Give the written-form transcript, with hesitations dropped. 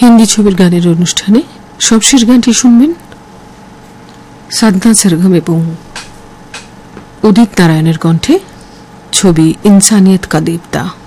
হিন্দি ছবির গানের অনুষ্ঠানে সবশেষ গানটি শুনবেন সাধনা সরগম এবং উদিত নারায়ণের কণ্ঠে। ছবি ইনসানিয়ত কা দেবতা।